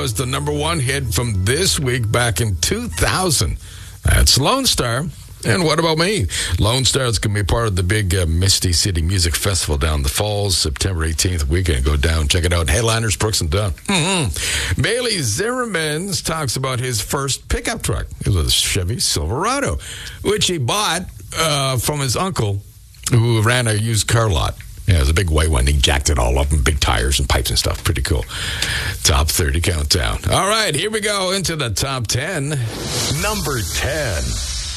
was the number one hit from this week back in 2000. That's Lone Star. And what about me? Lone Star is going to be part of the big Misty City Music Festival down the Falls, September 18th weekend. Go down, check it out. Headliners, Brooks and Dunn. Bailey Zimmerman talks about his first pickup truck. It was a Chevy Silverado, which he bought from his uncle who ran a used car lot. Yeah, it was a big white one. He jacked it all up and big tires and pipes and stuff. Pretty cool. Top 30 countdown. All right, here we go into the top 10. Number 10.